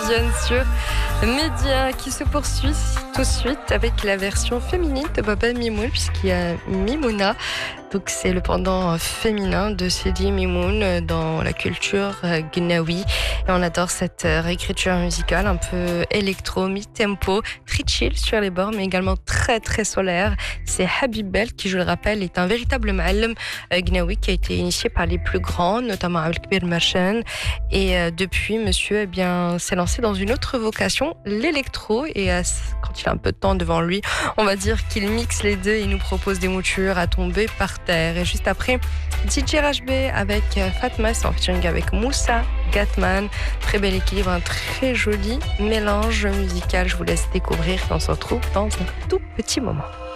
quotidienne sur Média qui se poursuit tout de suite avec la version féminine de Baba Mimoun puisqu'il y a Mimouna. Donc c'est le pendant féminin de Sidi Mimoun dans la culture gnawi. Et on adore cette réécriture musicale un peu électro, mi-tempo, très chill sur les bords mais également très très solaire. C'est Habib Bel qui, je le rappelle, est un véritable ma'allem gnawi qui a été initié par les plus grands, notamment Abdelkbir Merchan. Et depuis, monsieur s'est lancé dans une autre vocation, l'électro. Et quand il a un peu de temps devant lui, on va dire qu'il mixe les deux et nous propose des moutures à tomber par terre. Et juste après, DJ RHB avec Fatma, c'est en featuring avec Moussa Gatman. Très bel équilibre, un très joli mélange musical. Je vous laisse découvrir et on se retrouve dans un tout petit moment.